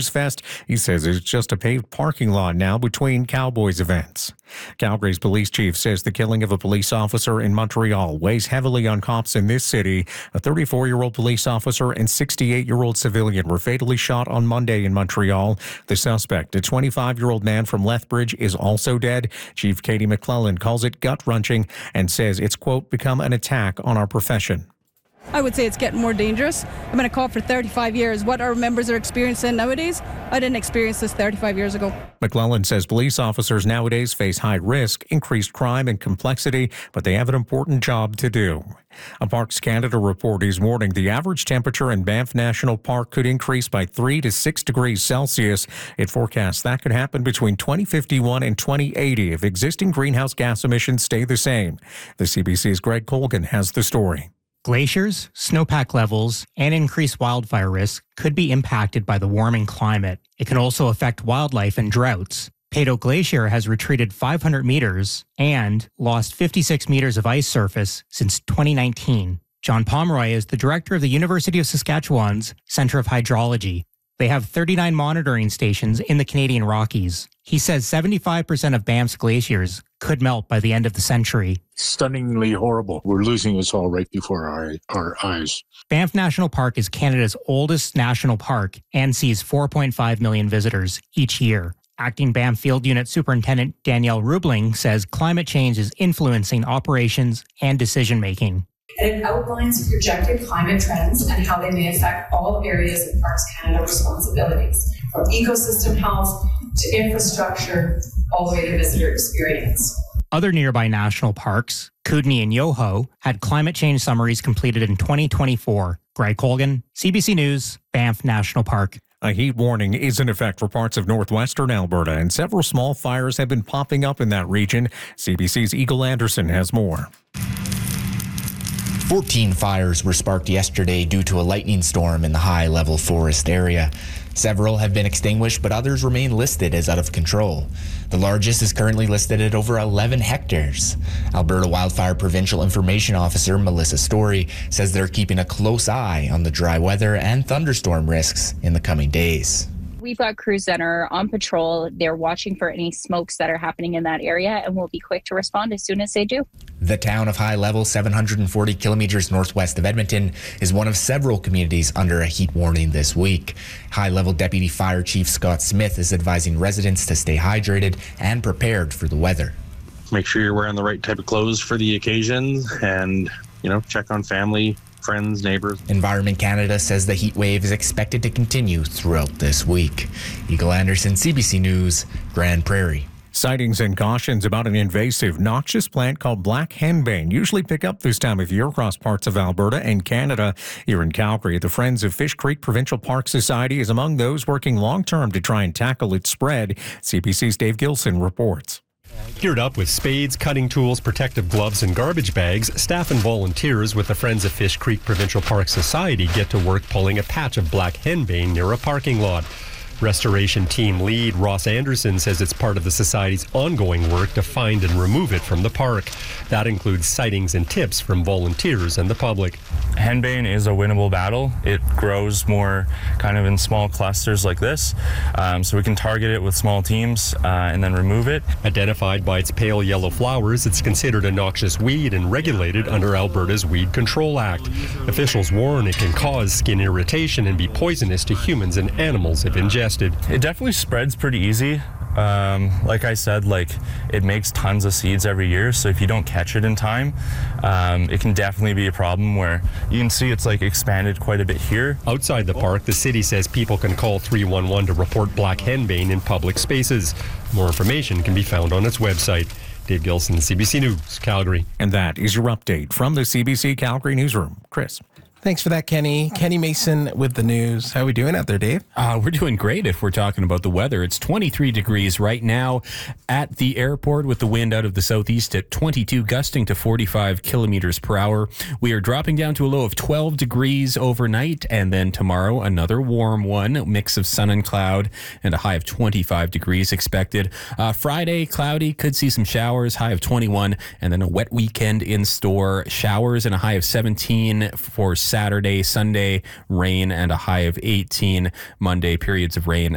Fest. He says it's just a paved parking lot now between Cowboys events. Calgary's police chief says the killing of a police officer in Montreal weighs heavily on cops in this city. A 34-year-old police officer and 68-year-old civilian were fatally shot on Monday in Montreal. The suspect, a 25-year-old man from Lethbridge, is also dead. Chief Katie McClellan calls it gut-wrenching and says it's, quote, become an attack on our profession. I would say it's getting more dangerous. I've been a cop for 35 years. What our members are experiencing nowadays, I didn't experience this 35 years ago. McClellan says police officers nowadays face high risk, increased crime and complexity, but they have an important job to do. A Parks Canada report is warning the average temperature in Banff National Park could increase by 3 to 6 degrees Celsius. It forecasts that could happen between 2051 and 2080 if existing greenhouse gas emissions stay the same. The CBC's Greg Colgan has the story. Glaciers, snowpack levels, and increased wildfire risk could be impacted by the warming climate. It can also affect wildlife and droughts. Peyto Glacier has retreated 500 meters and lost 56 meters of ice surface since 2019. John Pomeroy is the director of the University of Saskatchewan's Centre of Hydrology. They have 39 monitoring stations in the Canadian Rockies. He says 75% of Banff's glaciers could melt by the end of the century. Stunningly horrible. We're losing us all right before our eyes. Banff National Park is Canada's oldest national park and sees 4.5 million visitors each year. Acting Banff Field Unit Superintendent Danielle Rubling says climate change is influencing operations and decision-making. And it outlines projected climate trends and how they may affect all areas of Parks Canada responsibilities, from ecosystem health to infrastructure, all the way to visitor experience. Other nearby national parks, Kootenay and Yoho, had climate change summaries completed in 2024. Greg Colgan, CBC News, Banff National Park. A heat warning is in effect for parts of northwestern Alberta, and several small fires have been popping up in that region. CBC's Eagle Anderson has more. 14 fires were sparked yesterday due to a lightning storm in the high-level forest area. Several have been extinguished, but others remain listed as out of control. The largest is currently listed at over 11 hectares. Alberta Wildfire Provincial Information Officer Melissa Story says they're keeping a close eye on the dry weather and thunderstorm risks in the coming days. We've got crews that are on patrol. They're watching for any smokes that are happening in that area, and we'll be quick to respond as soon as they do. The town of High Level, 740 kilometers northwest of Edmonton, is one of several communities under a heat warning this week. High Level Deputy Fire Chief Scott Smith is advising residents to stay hydrated and prepared for the weather. Make sure you're wearing the right type of clothes for the occasion and, check on family, friends, neighbors. Environment Canada says the heat wave is expected to continue throughout this week. Eagle Anderson, CBC News, Grand Prairie. Sightings and cautions about an invasive, noxious plant called black henbane usually pick up this time of year across parts of Alberta and Canada. Here in Calgary, the Friends of Fish Creek Provincial Park Society is among those working long-term to try and tackle its spread. CBC's Dave Gilson reports. Geared up with spades, cutting tools, protective gloves, and garbage bags, staff and volunteers with the Friends of Fish Creek Provincial Park Society get to work pulling a patch of black henbane near a parking lot. Restoration team lead Ross Anderson says it's part of the Society's ongoing work to find and remove it from the park. That includes sightings and tips from volunteers and the public. Henbane is a winnable battle. It grows more kind of in small clusters like this, so we can target it with small teams and then remove it. Identified by its pale yellow flowers, it's considered a noxious weed and regulated under Alberta's Weed Control Act. Officials warn it can cause skin irritation and be poisonous to humans and animals if ingested. It definitely spreads pretty easy. Like I said, it makes tons of seeds every year, so if you don't catch it in time, it can definitely be a problem where you can see it's expanded quite a bit here. Outside the park, the city says people can call 311 to report black henbane in public spaces. More information can be found on its website. Dave Gilson, CBC News, Calgary. And that is your update from the CBC Calgary Newsroom. Chris. Thanks for that, Kenny. Kenny Mason with the news. How are we doing out there, Dave? We're doing great if we're talking about the weather. It's 23 degrees right now at the airport with the wind out of the southeast at 22, gusting to 45 kilometers per hour. We are dropping down to a low of 12 degrees overnight, and then tomorrow another warm one, a mix of sun and cloud, and a high of 25 degrees expected. Friday, cloudy, could see some showers, high of 21, and then a wet weekend in store. Showers and a high of 17 for Saturday, Sunday, rain and a high of 18. Monday, periods of rain